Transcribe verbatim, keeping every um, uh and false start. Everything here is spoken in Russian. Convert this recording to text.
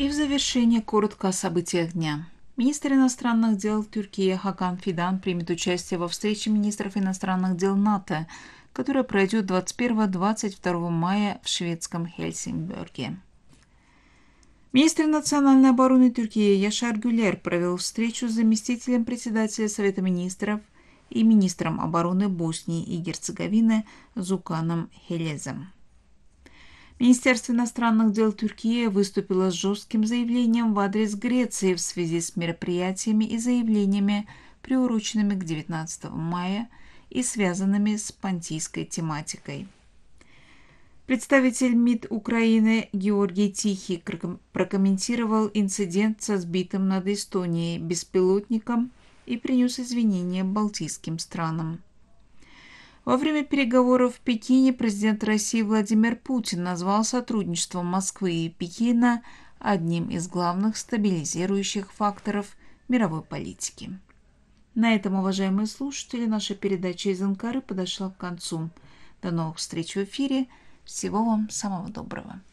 И в завершение коротко о событиях дня. Министр иностранных дел Тюркии Хакан Фидан примет участие во встрече министров иностранных дел НАТО, которая пройдет двадцать первого — двадцать второго мая в шведском Хельсинборге. Министр национальной обороны Тюркии Яшар Гюлер провел встречу с заместителем председателя Совета министров и министром обороны Боснии и Герцеговины Зуканом Хелезом. Министерство иностранных дел Тюркии выступило с жестким заявлением в адрес Греции в связи с мероприятиями и заявлениями, приуроченными к девятнадцатому мая и связанными с понтийской тематикой. Представитель МИД Украины Георгий Тихий прокомментировал инцидент со сбитым над Эстонией беспилотником и принес извинения балтийским странам. Во время переговоров в Пекине президент России Владимир Путин назвал сотрудничество Москвы и Пекина одним из главных стабилизирующих факторов мировой политики. На этом, уважаемые слушатели, наша передача из Анкары подошла к концу. До новых встреч в эфире. Всего вам самого доброго.